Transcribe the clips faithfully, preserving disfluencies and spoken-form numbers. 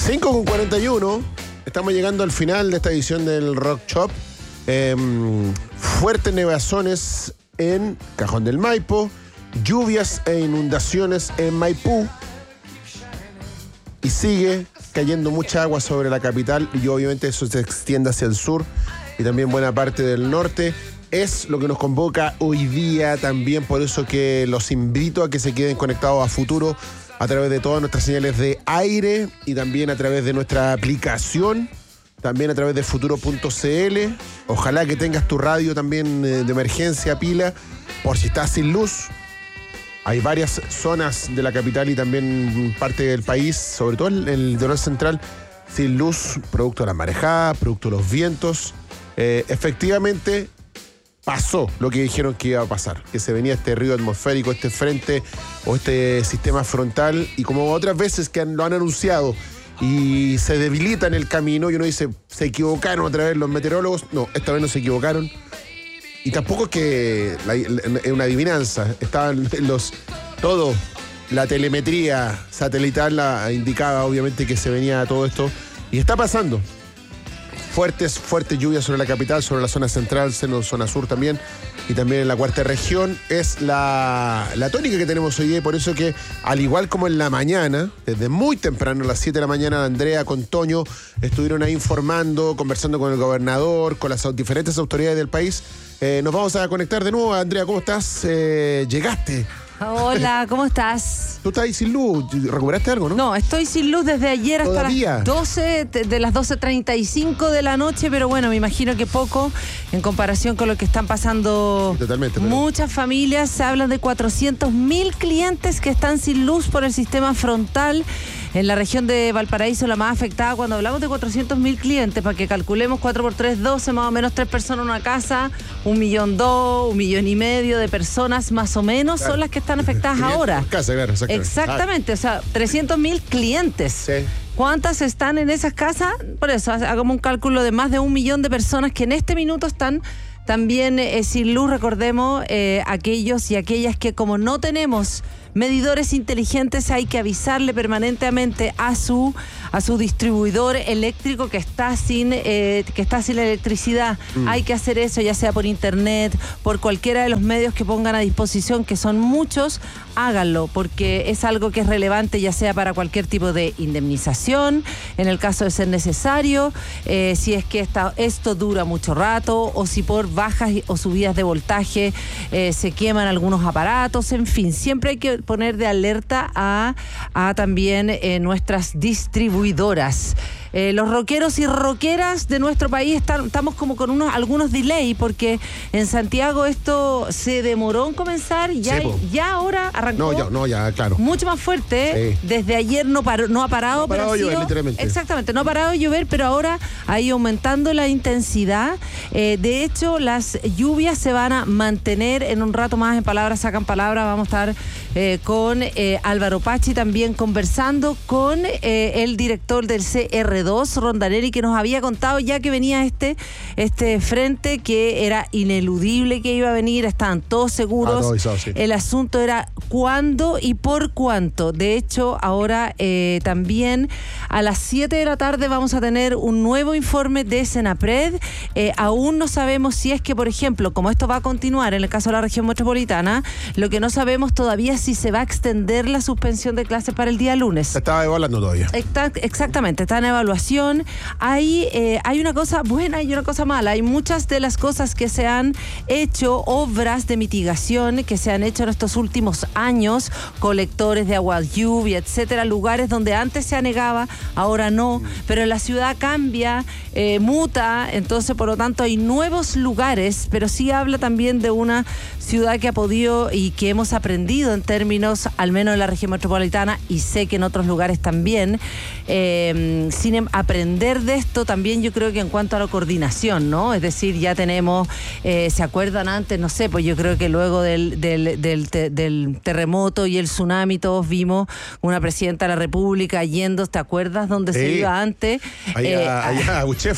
cinco con cuarenta y uno. Estamos llegando al final de esta edición del Rock Shop. Eh, fuertes nevazones en Cajón del Maipo, lluvias e inundaciones en Maipú. Y sigue cayendo mucha agua sobre la capital y obviamente eso se extiende hacia el sur y también buena parte del norte. Es lo que nos convoca hoy día también, por eso que los invito a que se queden conectados a Futuro a través de todas nuestras señales de aire y también a través de nuestra aplicación, también a través de futuro punto c l. Ojalá que tengas tu radio también eh, de emergencia, pila, por si estás sin luz. Hay varias zonas de la capital y también parte del país, sobre todo el, el litoral central, sin luz, producto de las marejadas, producto de los vientos. Eh, efectivamente, pasó lo que dijeron que iba a pasar, que se venía este río atmosférico, este frente o este sistema frontal, y como otras veces que han, lo han anunciado y se debilita en el camino, y uno dice, ¿se equivocaron otra vez los meteorólogos? No, esta vez no se equivocaron. Y tampoco es que es una adivinanza. Estaban los todo, la telemetría satelital la indicaba obviamente que se venía todo esto. Y está pasando. Fuertes, fuertes lluvias sobre la capital, sobre la zona central, zona sur también. Y también en la cuarta región. Es la, la tónica que tenemos hoy día. Por eso que, al igual como en la mañana, desde muy temprano, a las siete de la mañana, Andrea con Toño estuvieron ahí informando, conversando con el gobernador, con las diferentes autoridades del país. Eh, nos vamos a conectar de nuevo. Andrea, ¿cómo estás? Eh, llegaste. Hola, ¿cómo estás? Tú estás ahí sin luz. ¿Recuperaste algo, no? No, estoy sin luz desde ayer hasta ¿Todavía? las doce, de las doce treinta y cinco de la noche, pero bueno, me imagino que poco en comparación con lo que están pasando. Sí, totalmente. Pero... muchas familias. Se hablan de cuatrocientos mil clientes que están sin luz por el sistema frontal. En la región de Valparaíso, la más afectada, cuando hablamos de cuatrocientos mil clientes, para que calculemos cuatro por tres, doce, más o menos tres personas en una casa, un millón dos, un millón y medio de personas más o menos, claro, son las que están afectadas ahora. Casa, claro, exactamente. Exactamente, o sea, trescientos mil clientes. Sí. ¿Cuántas están en esas casas? Por eso, hagamos un cálculo de más de un millón de personas que en este minuto están también eh, sin luz. Recordemos, eh, aquellos y aquellas que como no tenemos medidores inteligentes, hay que avisarle permanentemente a su a su distribuidor eléctrico que está sin eh, que está sin electricidad. Mm. Hay que hacer eso, ya sea por internet, por cualquiera de los medios que pongan a disposición, que son muchos. Háganlo, porque es algo que es relevante, ya sea para cualquier tipo de indemnización, en el caso de ser necesario, eh, si es que esta, esto dura mucho rato, o si por bajas o subidas de voltaje eh, se queman algunos aparatos, en fin, siempre hay que poner de alerta a, a también eh, nuestras distribuidoras. Eh, los rockeros y rockeras de nuestro país están, estamos como con unos algunos delay, porque en Santiago esto se demoró en comenzar, ya, sí, ya ahora arrancó. No, ya, no, ya, claro. Mucho más fuerte. Sí. Desde ayer no, paró, no ha parado. No ha parado pero de llover, sido, literalmente. Exactamente, no ha parado de llover, pero ahora ha ido aumentando la intensidad. Eh, de hecho, las lluvias se van a mantener en un rato más. En Palabras Sacan Palabras vamos a estar eh, con eh, Álvaro Pachi también conversando con eh, el director del C R dos, Rondanelli, que nos había contado ya que venía este, este frente, que era ineludible que iba a venir, estaban todos seguros. Ah, todo avisado, sí. El asunto era cuándo y por cuánto. De hecho, ahora eh, también a las siete de la tarde vamos a tener un nuevo informe de Senapred. Eh, aún no sabemos si es que, por ejemplo, como esto va a continuar en el caso de la región metropolitana, lo que no sabemos todavía es si se va a extender la suspensión de clases para el día lunes. Se estaba evaluando todavía. Está, exactamente, está en evaluación. Hay, eh, hay una cosa buena y una cosa mala. Hay muchas de las cosas que se han hecho, obras de mitigación que se han hecho en estos últimos años, colectores de agua lluvia, etcétera, lugares donde antes se anegaba, ahora no, pero la ciudad cambia, eh, muta, entonces por lo tanto hay nuevos lugares, pero sí habla también de una ciudad que ha podido y que hemos aprendido en términos, al menos en la región metropolitana, y sé que en otros lugares también, eh, sin aprender de esto también. Yo creo que en cuanto a la coordinación, ¿no? Es decir, ya tenemos, eh, ¿se acuerdan antes? No sé, pues yo creo que luego del, del, del, te, del terremoto y el tsunami todos vimos una presidenta de la República yendo, ¿te acuerdas? Donde sí. se iba antes. Allá, eh, allá a Uchef.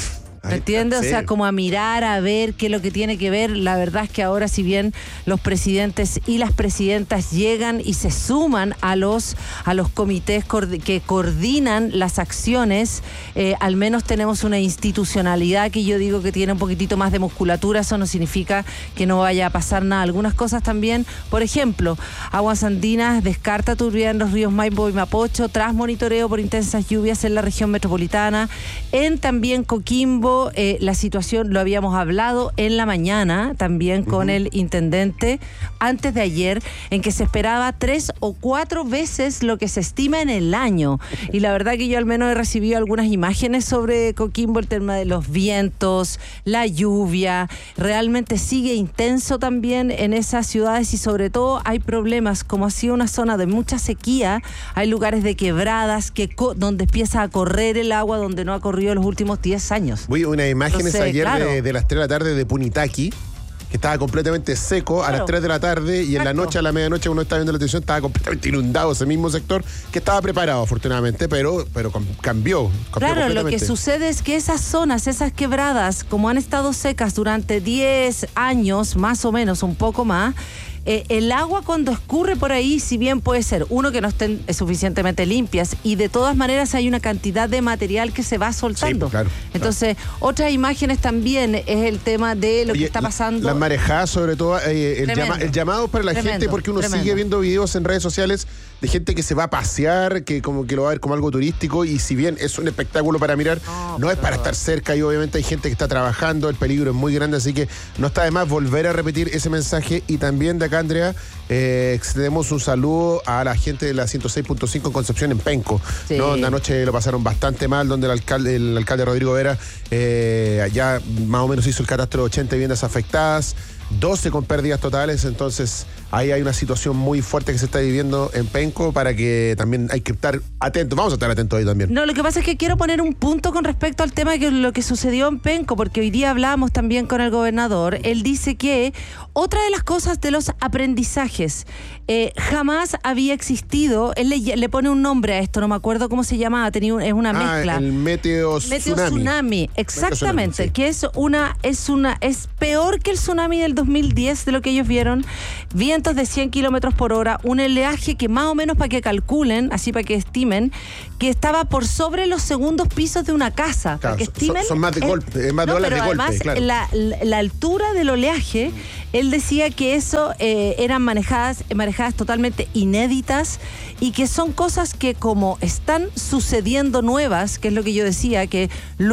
¿Me entiendes? Sí. O sea, como a mirar, a ver qué es lo que tiene que ver. La verdad es que ahora, si bien los presidentes y las presidentas llegan y se suman a los, a los comités que coordinan las acciones, eh, al menos tenemos una institucionalidad que yo digo que tiene un poquitito más de musculatura. Eso no significa que no vaya a pasar nada. Algunas cosas también, por ejemplo, Aguas Andinas descarta turbidez en los ríos Maipo y Mapocho tras monitoreo por intensas lluvias en la región metropolitana. En también Coquimbo, Eh, la situación, lo habíamos hablado en la mañana también con uh-huh. el intendente antes de ayer, en que se esperaba tres o cuatro veces lo que se estima en el año. Y la verdad que yo al menos he recibido algunas imágenes sobre Coquimbo, el tema de los vientos, la lluvia, realmente sigue intenso también en esas ciudades y sobre todo hay problemas, como ha sido una zona de mucha sequía, hay lugares de quebradas que co- donde empieza a correr el agua donde no ha corrido los últimos diez años. Voy unas imágenes Entonces, ayer claro. de, de las tres de la tarde de Punitaqui, que estaba completamente seco claro. a las tres de la tarde y Exacto. en la noche, a la medianoche, uno estaba viendo la televisión, estaba completamente inundado ese mismo sector, que estaba preparado afortunadamente, pero, pero cambió. cambió claro, lo que sucede es que esas zonas, esas quebradas, como han estado secas durante diez años, más o menos, un poco más, Eh, el agua cuando escurre por ahí, si bien puede ser, uno, que no estén suficientemente limpias, y de todas maneras hay una cantidad de material que se va soltando. Sí, claro, Entonces, claro. otras imágenes también es el tema de lo Oye, que está pasando. Las marejadas, sobre todo, eh, el, llama, el llamado para la tremendo, gente, porque uno tremendo. sigue viendo videos en redes sociales de gente que se va a pasear, que como que lo va a ver como algo turístico, y si bien es un espectáculo para mirar, no, no es para estar cerca, y obviamente hay gente que está trabajando, el peligro es muy grande, así que no está de más volver a repetir ese mensaje. Y también de acá, Andrea, eh, extendemos un saludo a la gente de la ciento seis punto cinco en Concepción, en Penco, sí. ¿no? La noche lo pasaron bastante mal, donde el alcalde, el alcalde Rodrigo Vera eh, allá más o menos hizo el catastro de ochenta viviendas afectadas, doce con pérdidas totales. Entonces ahí hay una situación muy fuerte que se está viviendo en Penco, para que también hay que estar atentos. Vamos a estar atentos ahí también. No, lo que pasa es que quiero poner un punto con respecto al tema de lo que sucedió en Penco, porque hoy día hablábamos también con el gobernador. Él dice que otra de las cosas de los aprendizajes, eh, jamás había existido, él le, le pone un nombre a esto, no me acuerdo cómo se llamaba, tenía un, es una ah, mezcla. el meteo tsunami. Meteo tsunami, exactamente, tsunami, sí. que es una, es una, es peor que el tsunami del dos mil diez, de lo que ellos vieron. Vientos de cien kilómetros por hora, un oleaje que más o menos, para que calculen, así para que estimen, que estaba por sobre los segundos pisos de una casa. Claro, para que estimen, son, son más de es, golpe, más no, de olas pero de golpe, además, claro. la, la, la altura del oleaje, él decía que eso eh, eran manejadas, manejadas totalmente inéditas, y que son cosas que, como están sucediendo nuevas, que es lo que yo decía, que